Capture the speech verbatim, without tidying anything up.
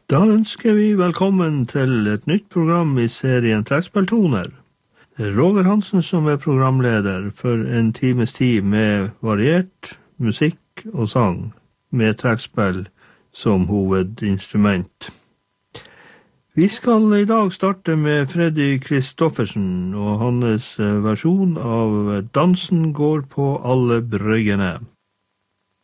Da ønsker vi velkommen til et nytt program i serien Trekkspilltoner. Det er Roger Hansen som er programleder for en times tid med variert musikk og sang, med trekkspill som hovedinstrument. Vi skal i dag starte med Freddy Kristoffersen og hans versjon av Dansen går på alle brøyene.